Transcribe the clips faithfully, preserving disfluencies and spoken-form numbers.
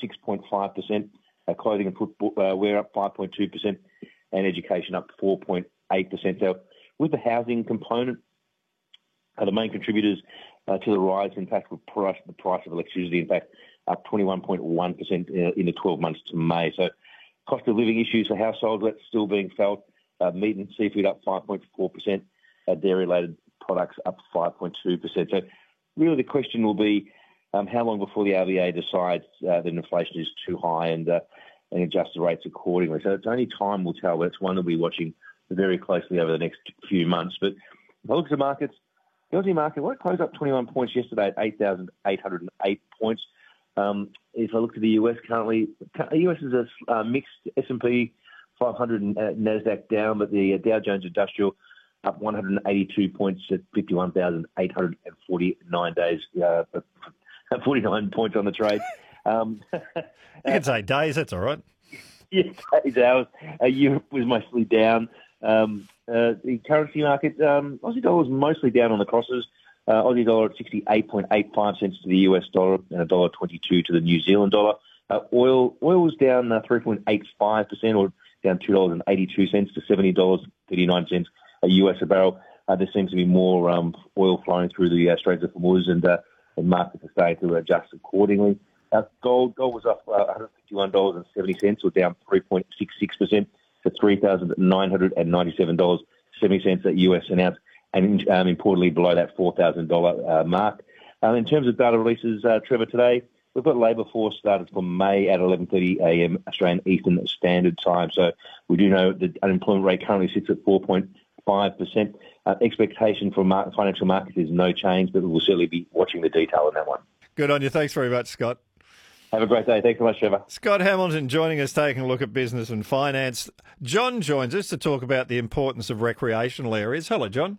six point five percent. Uh, clothing and footwear up five point two percent, and education up four point eight percent. So with the housing component, uh, the main contributors uh, to the rise, in fact, were price, the price of electricity, in fact, up twenty-one point one percent in, in the twelve months to May. So cost of living issues for households, that's still being felt. Uh, meat and seafood up five point four percent, uh, dairy-related products up five point two percent. So really the question will be um, how long before the R B A decides uh, that inflation is too high and, uh, and adjusts the rates accordingly. So it's only time will tell, but it's one that we'll be watching very closely over the next few months. But if I look at the markets, the Aussie market, well, it closed up twenty-one points yesterday at eight thousand eight hundred eight points. Um, if I look at the U S currently, the U S is a uh, mixed S and P five hundred and uh, NASDAQ down, but the uh, Dow Jones Industrial up one hundred eighty-two points at fifty-one thousand eight hundred forty-nine days, uh, forty-nine points on the trade. Um, you can say days, that's all right. Yeah, days, hours. Uh, Europe was mostly down. Um, uh, the currency market, um, Aussie dollar was mostly down on the crosses. Uh, Aussie dollar at sixty-eight point eight five cents to the U S dollar and one dollar twenty-two to the New Zealand dollar. Uh, oil oil was down uh, three point eight five percent, or down two dollars eighty-two to seventy dollars thirty-nine a U S a barrel. Uh, there seems to be more um, oil flowing through the uh, Straits of Hormuz, and, uh, and markets are starting to adjust accordingly. Uh, gold gold was up uh, one hundred fifty-one dollars seventy, or down three point six six percent to three thousand nine hundred ninety-seven dollars seventy at U S an ounce, and um, importantly below that four thousand dollars uh, mark. Um, in terms of data releases, uh, Trevor, today we've got labour force started for May at eleven thirty a m Australian Eastern Standard Time. So we do know the unemployment rate currently sits at four point five percent. Uh, expectation for market, financial markets is no change, but we'll certainly be watching the detail on that one. Good on you. Thanks very much, Scott. Have a great day. Thanks so much, Trevor. Scott Hamilton joining us, taking a look at business and finance. John joins us to talk about the importance of recreational areas. Hello, John.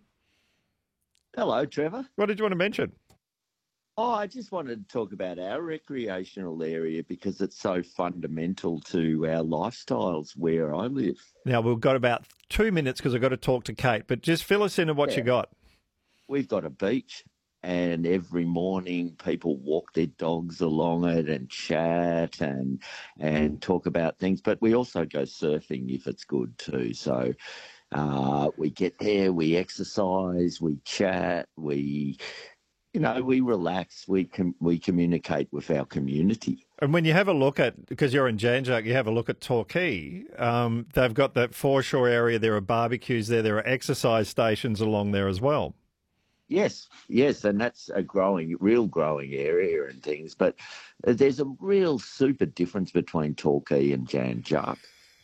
Hello, Trevor. What did you want to mention? Oh, I just wanted to talk about our recreational area because it's so fundamental to our lifestyles where I live. Now, we've got about two minutes because I've got to talk to Kate, but just fill us in on what Yeah. you got. We've got a beach, and every morning people walk their dogs along it and chat and and talk about things. But we also go surfing if it's good too. So uh, we get there, we exercise, we chat, we... You know, we relax, we com- we communicate with our community. And when you have a look at, because you're in Jan Juc, you have a look at Torquay, um, they've got that foreshore area, there are barbecues there, there are exercise stations along there as well. Yes, yes, and that's a growing, real growing area and things. But there's a real super difference between Torquay and Jan Juc.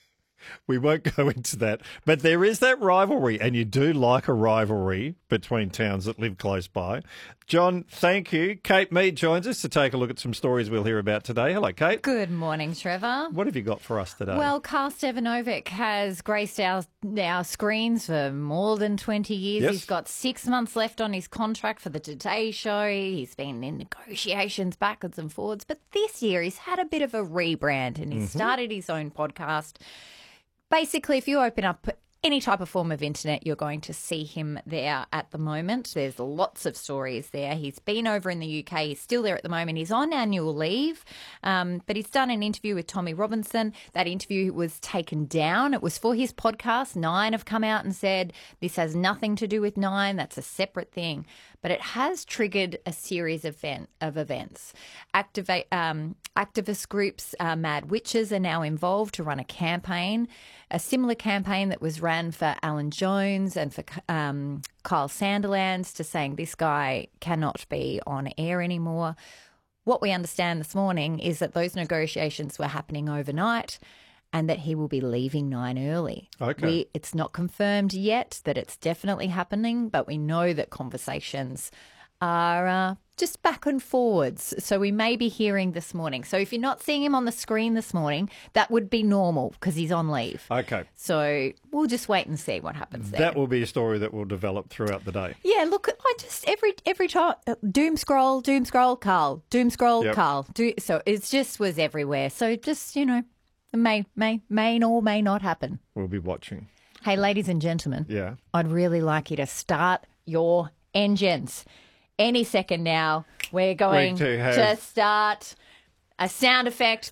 We won't go into that, but there is that rivalry, and you do like a rivalry between towns that live close by. John, thank you. Kate Mead joins us to take a look at some stories we'll hear about today. Hello, Kate. Good morning, Trevor. What have you got for us today? Well, Carl Stevanovic has graced our, our screens for more than twenty years. Yes. He's got six months left on his contract for the Today Show. He's been in negotiations backwards and forwards, but this year he's had a bit of a rebrand, and he mm-hmm. started his own podcast. Basically, if you open up any type of form of internet, you're going to see him there at the moment. There's lots of stories there. He's been over in the U K. He's still there at the moment. He's on annual leave, um, but he's done an interview with Tommy Robinson. That interview was taken down. It was for his podcast. Nine have come out and said this has nothing to do with Nine. That's a separate thing. But it has triggered a series of, event, of events. Activate, um, activist groups, uh, Mad Witches, are now involved to run a campaign, a similar campaign that was ran for Alan Jones and for um, Kyle Sandilands, to saying this guy cannot be on air anymore. What we understand this morning is that those negotiations were happening overnight, and that he will be leaving Nine early. Okay. We, it's not confirmed yet that it's definitely happening, but we know that conversations are uh, just back and forwards. So we may be hearing this morning. So if you're not seeing him on the screen this morning, that would be normal because he's on leave. Okay. So we'll just wait and see what happens there. That will be a story that will develop throughout the day. Yeah, look, I just every every time uh, doom scroll, doom scroll, Carl, doom scroll, Yep. Carl. Do, so it just was everywhere. So just, you know, may may may or may not happen. We'll be watching. Hey, ladies and gentlemen. Yeah. I'd really like you to start your engines. Any second now, we're going to have- to start a sound effect